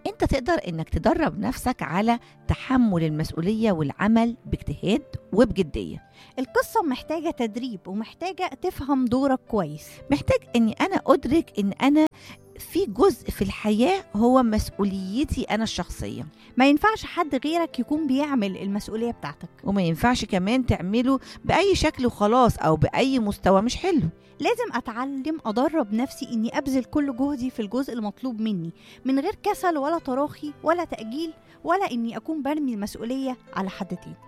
انت تقدر انك تدرب نفسك على تحمل المسؤولية والعمل باجتهاد وبجدية. القصة محتاجة تدريب ومحتاجة تفهم دورك كويس. محتاج اني انا ادرك ان انا في جزء في الحياة هو مسؤوليتي انا الشخصية، ما ينفعش حد غيرك يكون بيعمل المسؤولية بتاعتك. وما ينفعش كمان تعمله بأي شكل وخلاص أو بأي مستوى مش حلو. لازم أتعلم أدرب نفسي إني أبذل كل جهدي في الجزء المطلوب مني من غير كسل ولا تراخي ولا تأجيل، ولا إني أكون برمي المسؤولية على حد تاني.